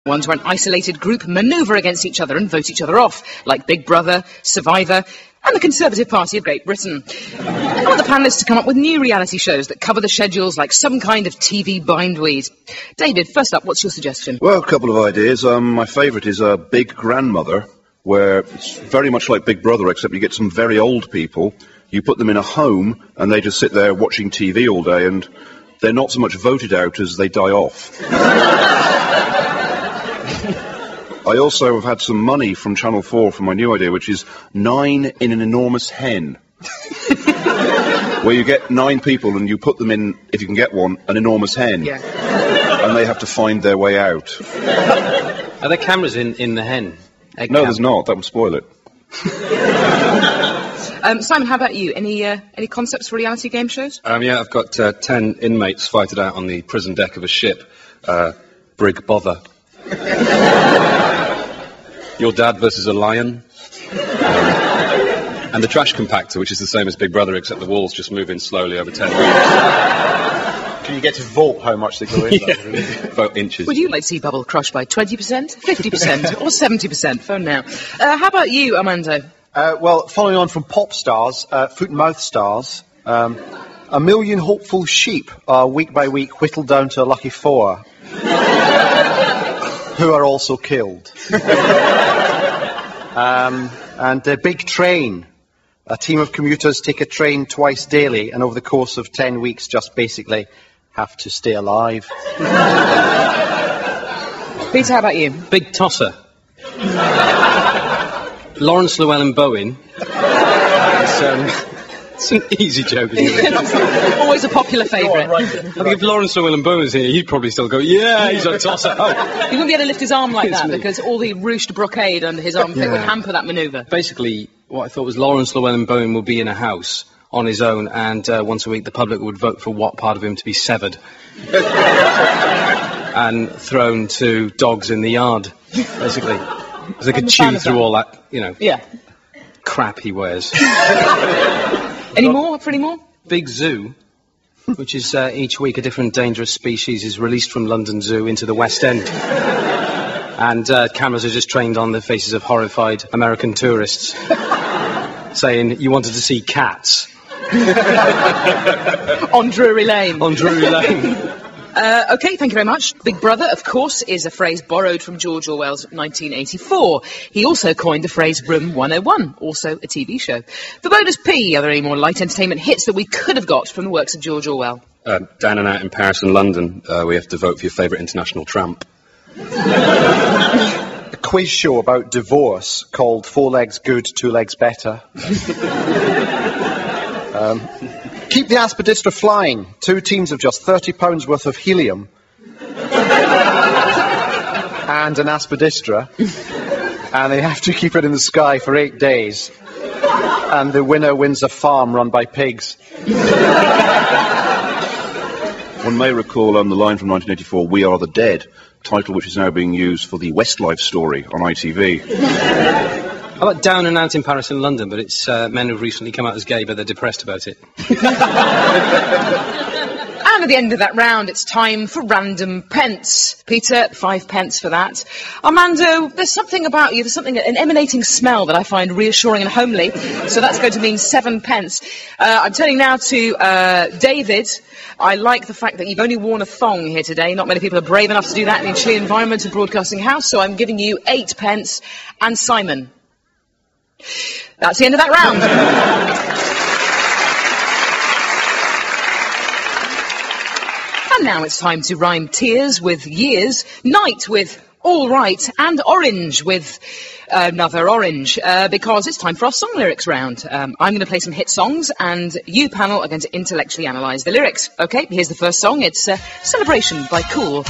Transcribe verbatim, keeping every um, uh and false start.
Ones where an isolated group manoeuvre against each other and vote each other off, like Big Brother, Survivor, and the Conservative Party of Great Britain. I want the panellists to come up with new reality shows that cover the schedules like some kind of T V bindweed. David, first up, what's your suggestion? Well, a couple of ideas. Um, my favourite is uh, Big Grandmother, where it's very much like Big Brother, except you get some very old people, you put them in a home, and they just sit there watching T V all day, and they're not so much voted out as they die off. I also have had some money from Channel four for my new idea, which is Nine in an Enormous Hen. Where you get nine people and you put them in, if you can get one, an enormous hen. Yeah. And they have to find their way out. Are there cameras in, in the hen? Egg no, cam? there's not. That would spoil it. um, Simon, how about you? Any uh, any concepts for reality game shows? Um, yeah, I've got uh, ten inmates fight it out on the prison deck of a ship. Uh, Brig Bother. Your dad versus a lion. Um, and the trash compactor, which is the same as Big Brother, except the walls just move in slowly over ten weeks. Can you get to vote how much they go in? Yeah. Vote inches. Would you like to see Bubble crush by twenty percent, fifty percent, or seventy percent? Phone now. Uh, how about you, Armando? Uh, well, following on from pop stars, uh, foot and mouth stars, um, a million hopeful sheep are week by week whittled down to a lucky four, who are also killed. um, and the Big Train. A team of commuters take a train twice daily, and over the course of ten weeks just basically have to stay alive. Peter, how about you? Big Tosser. Lawrence Llewellyn-Bowen. It's, um, it's an easy joke, isn't it? Always a popular favourite. I think if Lawrence Llewellyn-Bowen was here, he'd probably still go, yeah, he's a tosser. Oh. He wouldn't be able to lift his arm like It's that me. because all the ruched brocade under his armpit Yeah. would hamper that manoeuvre. Basically, what I thought was Lawrence Llewellyn-Bowen would be in a house on his own, and uh, once a week the public would vote for what part of him to be severed and thrown to dogs in the yard, basically. As they I'm could a fan chew of through that. all that, you know, Yeah. crap he wears. Any more? Up for any more? Big Zoo, which is uh, each week a different dangerous species is released from London Zoo into the West End. And uh, cameras are just trained on the faces of horrified American tourists, saying, you wanted to see cats. On Drury Lane. On Drury Lane. Uh, OK, thank you very much. Big Brother, of course, is a phrase borrowed from George Orwell's nineteen eighty-four. He also coined the phrase Room one oh one, also a T V show. For bonus P, are there any more light entertainment hits that we could have got from the works of George Orwell? Uh, down and out in Paris and London, uh, we have to vote for your favourite international tramp. A quiz show about divorce called Four Legs Good, Two Legs Better. um, keep the Aspidistra flying. Two teams of just thirty pounds worth of helium. And an Aspidistra. And they have to keep it in the sky for eight days. And the winner wins a farm run by pigs. One may recall um, the line from nineteen eighty-four, We Are the Dead, title which is now being used for the Westlife story on I T V. How about Down and Out in Paris and London, but it's uh, men who've recently come out as gay, but they're depressed about it. And at the end of that round, it's time for random pence. Peter, five pence for that. Armando, there's something about you, there's something, an emanating smell that I find reassuring and homely, so that's going to mean seven pence. Uh, I'm turning now to uh, David. I like the fact that you've only worn a thong here today. Not many people are brave enough to do that in the chilly environment of Broadcasting House, so I'm giving you eight pence. And Simon. That's the end of that round. And now it's time to rhyme tears with years, night with all right, and orange with another orange, uh, because it's time for our song lyrics round. Um, I'm going to play some hit songs, and you, panel, are going to intellectually analyse the lyrics. OK, here's the first song. It's uh, Celebration by Cool.